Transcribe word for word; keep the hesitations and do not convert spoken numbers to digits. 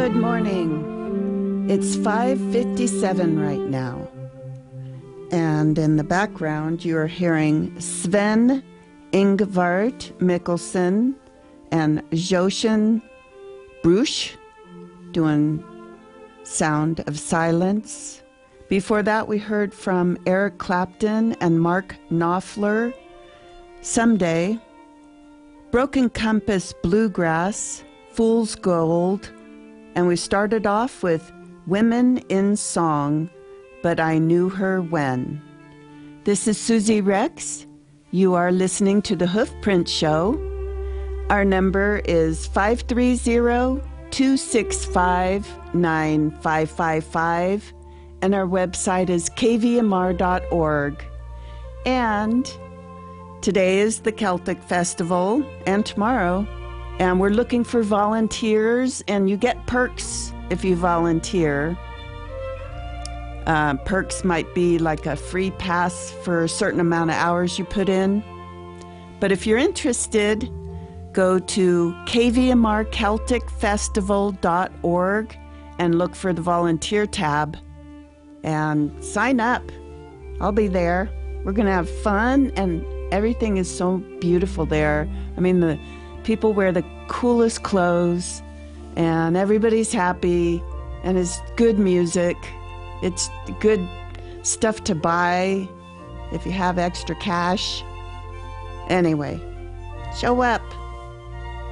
Good morning. It's five fifty-seven right now. And in the background, you're hearing Sven Ingvart Mikkelsen and Joshin Bruch doing Sound of Silence. Before that, we heard from Eric Clapton and Mark Knopfler, Someday, Broken Compass Bluegrass, Fool's Gold, and we started off with Women in Song, But I Knew Her When. This is Susie Rex. You are listening to the Hoofprint Show. Our number is five three zero, two six five, nine five five five, and our website is k v m r dot org. And today is the Celtic Festival, and tomorrow, and we're looking for volunteers, and you get perks if you volunteer. Uh, perks might be like a free pass for a certain amount of hours you put in. But if you're interested, go to k v m r celtic festival dot org and look for the volunteer tab and sign up. I'll be there. We're going to have fun, and everything is so beautiful there. I mean, the people wear the coolest clothes, and everybody's happy, and it's good music. It's good stuff to buy if you have extra cash. Anyway, show up.